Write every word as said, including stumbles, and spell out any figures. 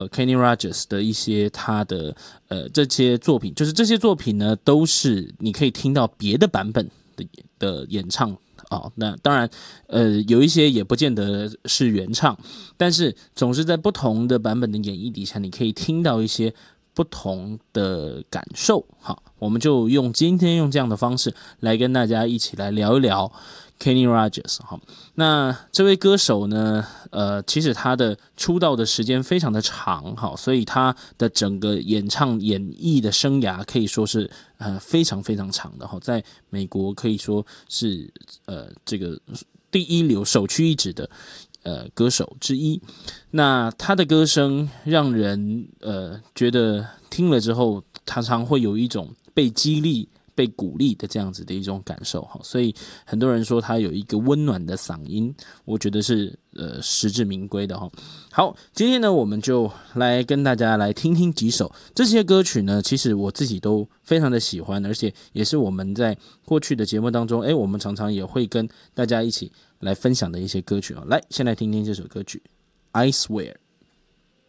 Kenny Rogers 的一些他的呃这些作品，就是这些作品呢都是你可以听到别的版本的的演唱。哦，那当然，呃，有一些也不见得是原唱，但是总是在不同的版本的演绎底下，你可以听到一些不同的感受。好，我们就用今天用这样的方式来跟大家一起来聊一聊 Kenny Rogers。好，那这位歌手呢，呃，其实他的出道的时间非常的长，好，所以他的整个演唱演绎的生涯可以说是呃非常非常长的，在美国可以说是呃这个第一流首屈一指的呃歌手之一。那他的歌声让人呃觉得听了之后，常常会有一种被激励、被鼓励的这样子的一种感受，所以很多人说他有一个温暖的嗓音，我觉得是呃实至名归的。好，今天呢我们就来跟大家来听听几首这些歌曲呢，其实我自己都非常的喜欢，而且也是我们在过去的节目当中，诶，我们常常也会跟大家一起来分享的一些歌曲。来，先来听听这首歌曲 I Swear。